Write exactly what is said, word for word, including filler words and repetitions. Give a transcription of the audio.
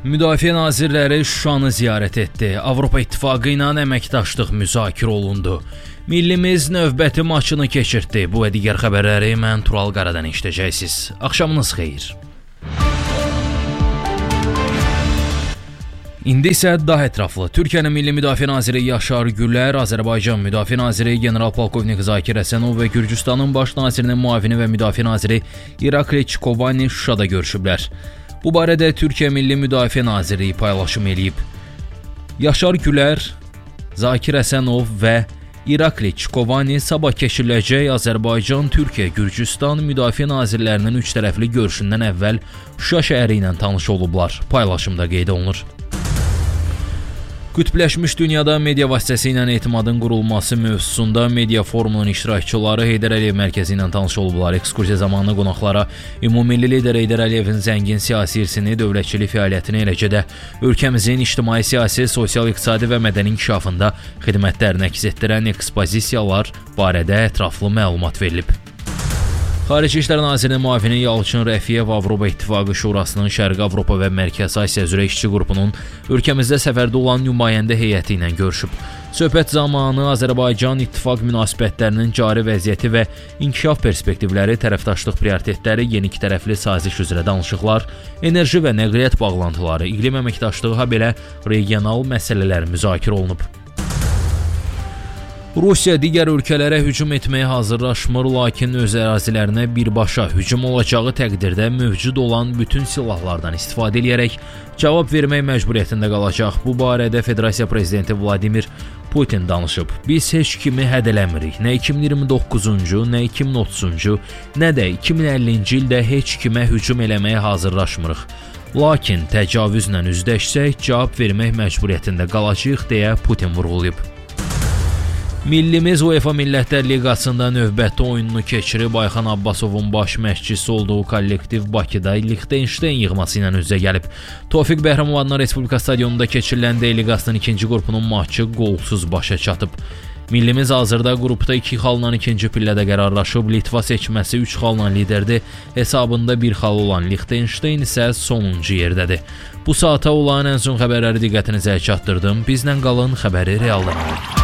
Müdafiə nazirləri Şuşanı ziyarət etdi. Avropa İttifaqı ilə əməkdaşlıq müzakirə olundu. Millimiz növbəti maçını keçirtdi. Bu və digər xəbərləri mən Tural Qaradan eşidəcəksiniz. Axşamınız xeyir. İndi isə daha ətraflı. Türkiyənin Milli Müdafiə Naziri Yaşar Gülər, Azərbaycan Müdafiə Naziri General-Polkovnik Zakir Həsənov və Gürcüstanın Baş Nazirinin müavini və Müdafiə Naziri İrakli Çikovani Şuşada görüşüblər. Bu barədə Türkiyə Milli Müdafiə Nazirliyi paylaşım eləyib. Yaşar Gülər, Zakir Həsənov və İrakli Çikovani sabah keçiriləcək Azərbaycan, Türkiyə, Gürcüstan Müdafiə Nazirlərinin üç tərəfli görüşündən əvvəl Şuşa şəhəri ilə tanış olublar. Paylaşımda qeyd olunur. Qütbləşmiş dünyada media vasitəsilə etimadın qurulması mövzusunda media forumunun iştirakçıları Heydər Əliyev mərkəzi ilə tanış olublar. Ekskursiya zamanı qonaqlara ümummilli lider Heydər Əliyevin zəngin siyasi irsini, dövlətçilik fəaliyyətini, eləcə də ölkəmizin ictimai, siyasi, sosial, iqtisadi və mədəni inkişafında xidmətlərini əks etdirən ekspozisiyalar barədə ətraflı məlumat verilib. Xarici İşlər Nazirinin müavini Yalçın Rəfiyev Avropa İttifaqı Şurasının Şərqi Avropa və Mərkəzi Asiya üzrə işçi qrupunun ölkəmizdə səfərdə olan nümayəndə heyəti ilə görüşüb. Söhbət zamanı Azərbaycan İttifaq münasibətlərinin cari vəziyyəti və inkişaf perspektivləri, tərəfdaşlıq prioritetləri, yeni iki tərəfli saziş üzrə danışıqlar, enerji və nəqliyyat bağlantıları, iqlim əməkdaşlığı, habelə regional məsələlər müzakirə olunub. Rusiya digər ölkələrə hücum etməyə hazırlaşmır, lakin öz ərazilərinə birbaşa hücum olacağı təqdirdə mövcud olan bütün silahlardan istifadə edərək cavab vermək məcburiyyətində qalacaq. Bu barədə Federasiya Prezidenti Vladimir Putin danışıb. Biz heç kimi hədələmirik. Nə iki min iyirmi doqquzuncu, nə iki min otuzuncu, nə də iki min əllinci ildə heç kimə hücum eləməyə hazırlaşmırıq. Lakin təcavüzlə üzləşsək, cavab vermək məcburiyyətində qalacağıq, deyə Putin vurğulayıb. Millimiz UEFA Millətlər Liqasında növbəti oyununu keçirib, Ayxan Abbasovun baş məşqçisi olduğu kollektiv Bakıda Liechtenstein yığması ilə üz-üzə gəlib. Tofiq Bəhramov adına Respublika stadionunda keçirilən D Liqasının ikinci qrupunun maçı qolsuz başa çatıb. Millimiz hazırda qrupda iki xalla ikinci pillədə qərarlaşıb, Litva seçməsi üç xalla liderdir, hesabında bir xal olan Liechtenstein isə sonuncu yerdədir. Bu saata olan ən son xəbərləri diqqətinizə çatdırdım. Bizlə qalın, xəbəri realdan alın.